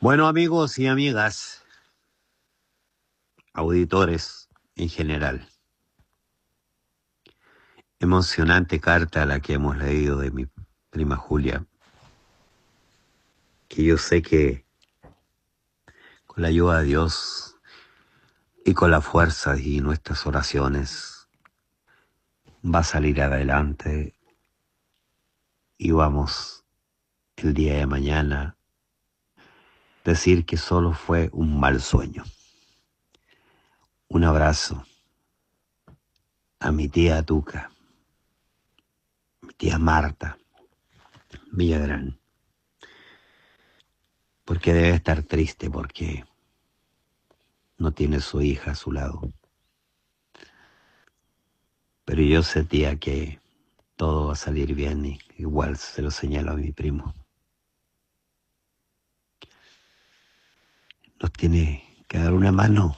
Bueno, amigos y amigas, auditores en general, emocionante carta la que hemos leído de mi prima Julia, que yo sé que con la ayuda de Dios y con la fuerza y nuestras oraciones va a salir adelante y vamos el día de mañana decir que solo fue un mal sueño. Un abrazo a mi tía Tuca, mi tía Marta Villagrán, porque debe estar triste porque no tiene su hija a su lado. Pero yo sé, tía, que todo va a salir bien y igual se lo señalo a mi primo. Nos tiene que dar una mano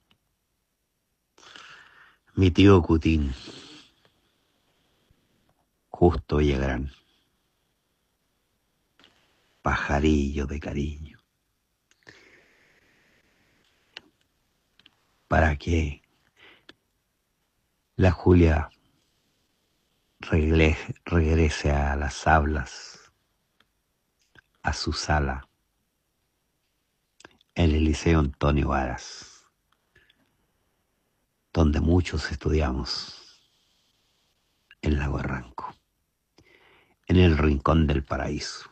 mi tío Cutín, Justo Villagrán, pajarillo de cariño, para que la Julia regrese a las aulas, a su sala, en el Liceo Antonio Varas, donde muchos estudiamos, en Lago Arranco, en el rincón del paraíso.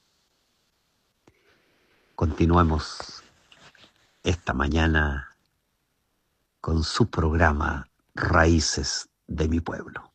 Continuemos esta mañana con su programa Raíces de mi Pueblo.